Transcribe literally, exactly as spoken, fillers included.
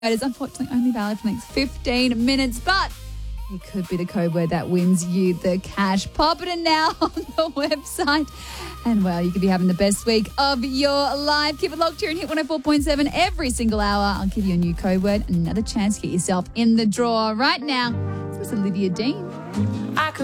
It is unfortunately only valid for the next fifteen minutes, but it could be the code word that wins you the cash. Pop it in now on the website. And, well, you could be having the best week of your life. Keep it locked here and hit one oh four point seven every single hour. I'll give you a new code word, another chance to get yourself in the draw right now. This is Olivia Dean. I could